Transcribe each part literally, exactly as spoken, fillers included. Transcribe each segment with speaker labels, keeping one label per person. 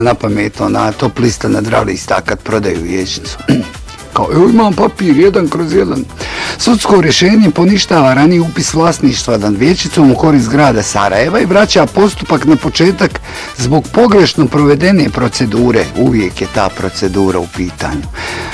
Speaker 1: na pamet ona top lista nadrealista kad prodaju vijećnicu. Kao, evo imam papir, jedan kroz jedan. Sudsko rješenje poništava raniji upis vlasništva nad vijećnicom u korist grada Sarajeva i vraća postupak na početak zbog pogrešno provedene procedure. Uvijek je ta procedura u pitanju.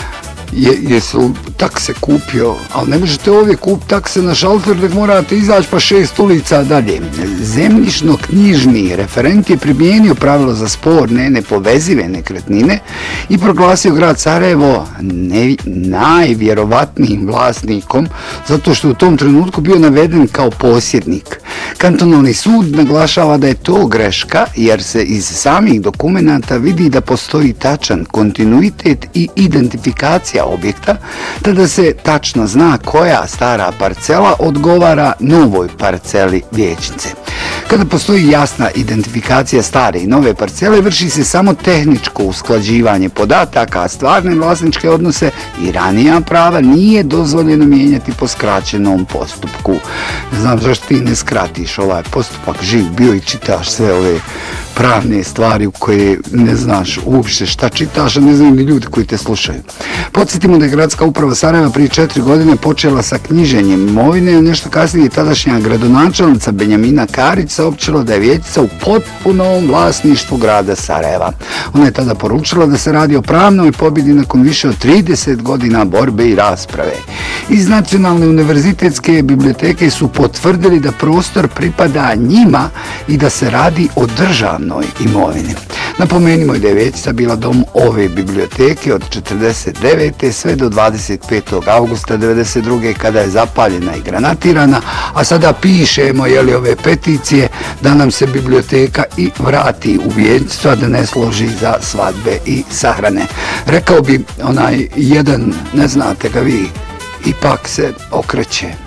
Speaker 1: Je, jesu takse kupio, ali ne možete ovdje kupiti takse na šalter, da morate izaći pa šest ulica dalje. Zemljišno-knjižni referent je primijenio pravilo za sporne, nepovezive nekretnine i proglasio grad Sarajevo ne, najvjerovatnijim vlasnikom, zato što u tom trenutku bio naveden kao posjednik. Kantonalni sud naglašava da je to greška, jer se iz samih dokumenata vidi da postoji tačan kontinuitet i identifikacija objekta, te da se tačno zna koja stara parcela odgovara novoj parceli vijećnice. Kada postoji jasna identifikacija stare i nove parcele, vrši se samo tehničko usklađivanje podataka, a stvarne vlasničke odnose i ranija prava nije dozvoljeno mijenjati po skraćenom postupku. Ne znam zašto ti ne skratiš ovaj postupak, živ bio i čitaš sve ove pravne stvari u koje ne znaš uopšte šta čitaš, a ne znaju ni ljudi koji te slušaju. Podsjetimo da je gradska uprava Sarajeva prije četiri godine počela sa knjiženjem imovine, a nešto kasnije tadašnja gradonačelnica Benjamina Karić saopćila da je vijećnica u potpunom vlasništvu grada Sarajeva. Ona je tada poručila da se radi o pravnoj pobjedi nakon više od trideset godina borbe i rasprave. Iz Nacionalne univerzitetske biblioteke su potvrdili da prostor pripada njima i da se radi o državnoj imovini. Napomenimo i da je vijećnica bila dom ove biblioteke od četrdeset devete sve do dvadeset petog avgusta devedeset druge kada je zapaljena i granatirana, a sada pišemo jeli, ove peticije da nam se biblioteka i vrati u vijećnicu, a da ne složi za svadbe i sahrane. Rekao bi onaj jedan, ne znate ga vi, ipak se okreće.